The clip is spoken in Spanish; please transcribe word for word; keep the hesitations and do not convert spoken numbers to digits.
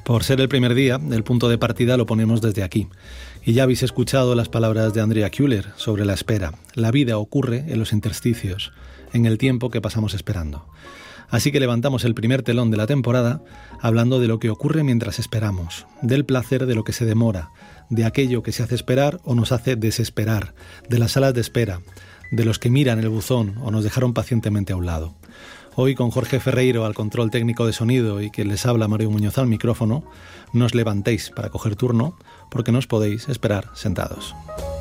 Por ser el primer día, el punto de partida lo ponemos desde aquí. Y ya habéis escuchado las palabras de Andrea Kuehler sobre la espera. La vida ocurre en los intersticios, en el tiempo que pasamos esperando. Así que levantamos el primer telón de la temporada hablando de lo que ocurre mientras esperamos, del placer de lo que se demora, de aquello que se hace esperar o nos hace desesperar, de las salas de espera, de los que miran el buzón o nos dejaron pacientemente a un lado. Hoy, con Jorge Ferreiro al control técnico de sonido y que les habla Mario Muñoz al micrófono, no os levantéis para coger turno porque no os podéis esperar sentados.